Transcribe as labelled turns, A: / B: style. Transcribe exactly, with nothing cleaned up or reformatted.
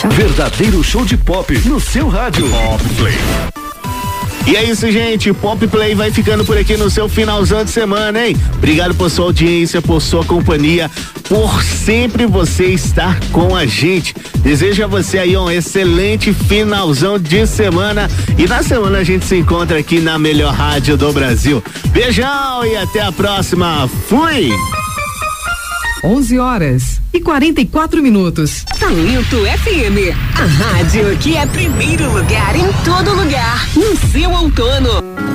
A: Verdadeiro show de pop no seu rádio. Pop Play.
B: E é isso, gente. Pop Play vai ficando por aqui no seu finalzão de semana, hein? Obrigado por sua audiência, por sua companhia, por sempre você estar com a gente. Desejo a você aí um excelente finalzão de semana. E na semana a gente se encontra aqui na melhor rádio do Brasil. Beijão e até a próxima. Fui!
C: onze horas e quarenta e quatro minutos.
D: Talento F M, a rádio que é primeiro lugar em todo lugar, no seu outono.